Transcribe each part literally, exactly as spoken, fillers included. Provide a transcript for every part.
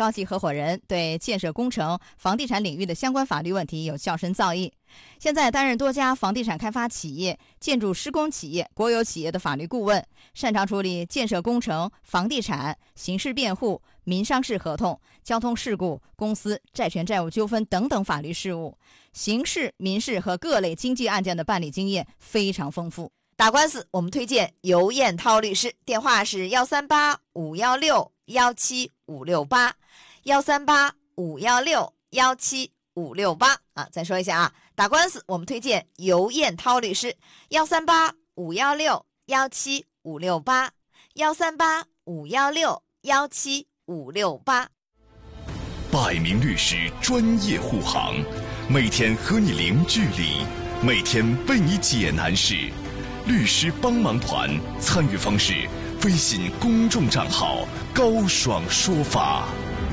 高级合伙人对建设工程、房地产领域的相关法律问题有较深造诣。现在担任多家房地产开发企业、建筑施工企业、国有企业的法律顾问，擅长处理建设工程、房地产、刑事辩护、民商事合同、交通事故、公司债权债务纠纷等等法律事务，刑事、民事和各类经济案件的办理经验非常丰富。 打官司我们推荐尤燕涛律师，电话是幺三八五幺六幺七五六八，幺三八五幺六幺七五六八啊，再说一下啊，打官司我们推荐尤燕涛律师，幺三八五幺六幺七五六八，幺三八五幺六幺七五六八。 百名律师专业护航，每天和你零距离，每天为你解难事。律师帮忙团参与方式：微信公众账号高爽说法。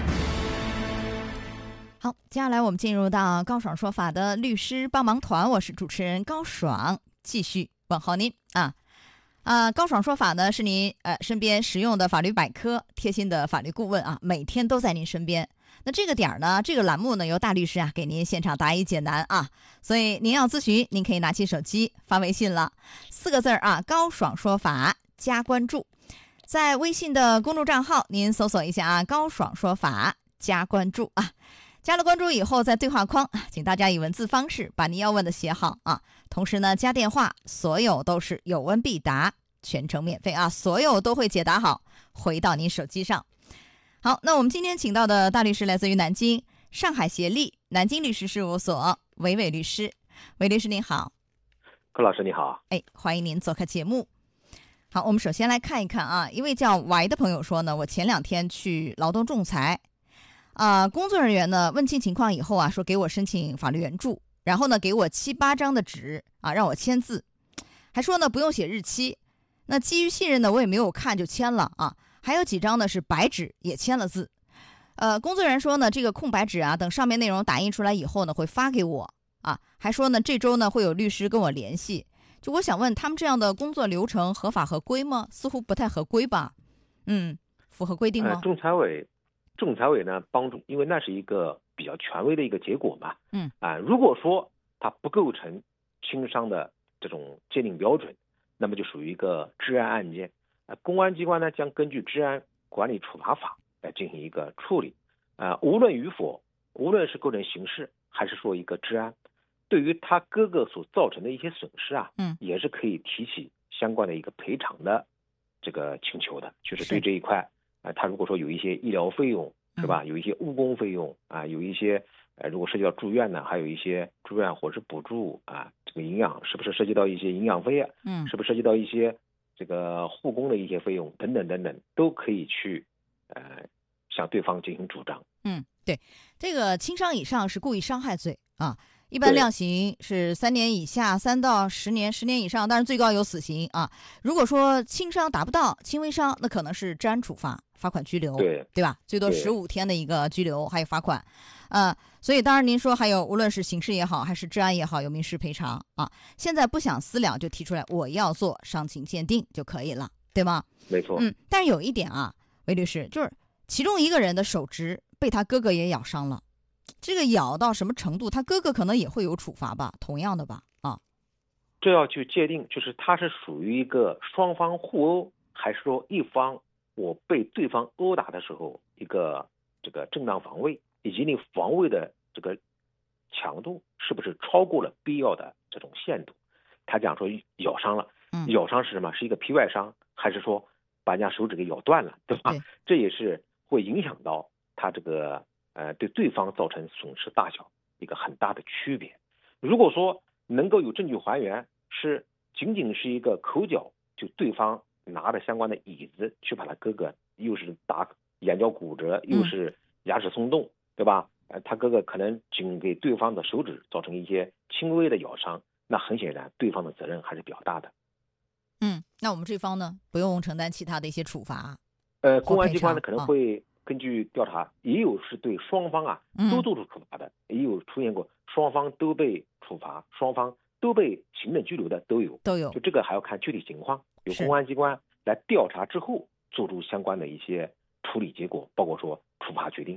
好，接下来我们进入到高爽说法的律师帮忙团，我是主持人高爽，继续问候您啊啊！高爽说法呢是您呃身边实用的法律百科，贴心的法律顾问啊，每天都在您身边。那这个点儿呢，这个栏目呢由大律师啊给您现场答疑解难啊，所以您要咨询，您可以拿起手机发微信了，四个字儿啊，高爽说法加关注，在微信的公众账号您搜索一下啊，高爽说法加关注啊。加了关注以后，在对话框，请大家以文字方式把您要问的写好啊。同时呢，加电话，所有都是有问必答，全程免费啊，所有都会解答好，回到您手机上。好，那我们今天请到的大律师来自于南京上海协力南京律师事务所韦伟律师。韦律师您好。 柯老师你好。 哎，欢迎您做客节目。好，我们首先来看一看啊，一位叫 Y 的朋友说呢，我前两天去劳动仲裁。啊、呃，工作人员呢问清情况以后啊，说给我申请法律援助，然后呢给我七八张的纸啊，让我签字，还说呢不用写日期。那基于信任呢，我也没有看就签了啊。还有几张呢是白纸，也签了字。呃，工作人员说呢，这个空白纸啊，等上面内容打印出来以后呢，会发给我啊。还说呢，这周呢会有律师跟我联系。就我想问，他们这样的工作流程合法合规吗？似乎不太合规吧？嗯，符合规定吗？ 呃、仲裁委。仲裁委呢帮助，因为那是一个比较权威的一个结果嘛， 嗯啊、呃，如果说它不构成轻伤的这种界定标准，那么就属于一个治安案件，啊、呃，公安机关呢将根据治安管理处罚法来进行一个处理，啊、呃，无论与否，无论是构成刑事还是说一个治安，对于他哥哥所造成的一些损失啊， 嗯， 也是可以提起相关的一个赔偿的这个请求的，就是对这一块。呃，他如果说有一些医疗费用是吧，有一些误工费用啊，有一些呃，如果涉及到住院呢，还有一些住院伙食补助啊，这个营养是不是涉及到一些营养费啊？ 嗯， 是不是涉及到一些这个护工的一些费用等等等等，都可以去呃向对方进行主张。 嗯，对，这个轻伤以上是故意伤害罪啊。一般量刑是三年以下，三到十年，十年以上，当然最高有死刑啊。如果说轻伤达不到，轻微伤，那可能是治安处罚，罚款拘留， 对对吧？最多十五天的一个拘留，还有罚款，呃，所以当然您说还有，无论是刑事也好，还是治安也好，有民事赔偿啊。现在不想私了，就提出来我要做伤情鉴定就可以了，对吗？ 没错。 嗯，但是有一点啊，韦律师，就是其中一个人的手指被他哥哥也咬伤了。这个咬到什么程度，他哥哥可能也会有处罚吧，同样的吧，啊， 这要去界定，就是他是属于一个双方互殴，还是说一方我被对方殴打的时候一个这个正当防卫，以及你防卫的这个强度是不是超过了必要的这种限度？他讲说咬伤了，咬伤是什么？是一个皮外伤，还是说把人家手指给咬断了，对吧？ 对， 这也是会影响到他这个。呃，对对方造成损失大小一个很大的区别。如果说能够有证据还原，是仅仅是一个口角，就对方拿着相关的椅子去把他哥哥又是打眼角骨折，又是牙齿松动，对吧？呃，他哥哥可能仅给对方的手指造成一些轻微的咬伤，那很显然对方的责任还是比较大的。 嗯，那我们这方呢，不用承担其他的一些处罚。 呃，公安机关呢可能会。根据调查，也有是对双方啊都做出处罚的，嗯、也有出现过双方都被处罚、双方都被行政拘留的都有， 都有。 就这个还要看具体情况，由公安机关来调查之后做出相关的一些处理结果，包括说处罚决定。